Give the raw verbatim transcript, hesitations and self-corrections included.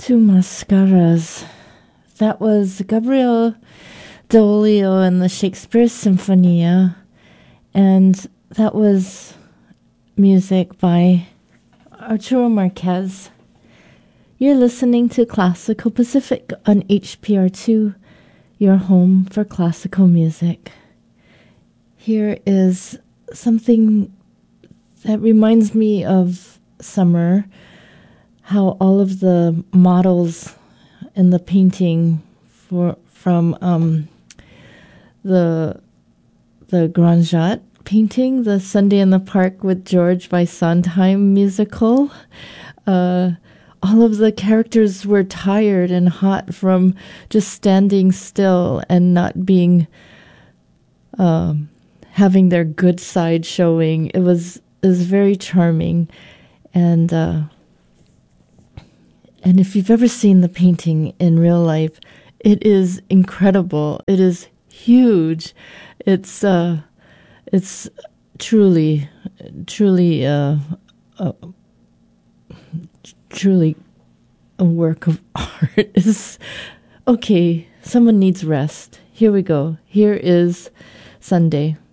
Two Mascaras. That was Gabriel D'Olio and the Shakespeare Sinfonia, and that was music by Arturo Marquez. You're listening to Classical Pacific on H P R two, your home for classical music. Here is something that reminds me of summer, how all of the models in the painting for from um, the the Grand Jatte painting, the Sunday in the Park with George by Sondheim musical. Uh, all of the characters were tired and hot from just standing still and not being, um, having their good side showing. It was it was very charming, and uh, and if you've ever seen the painting in real life, it is incredible. It is huge. It's uh, it's truly, truly, uh, uh, truly a work of art. It's, okay, someone needs rest. Here we go. Here is Sunday.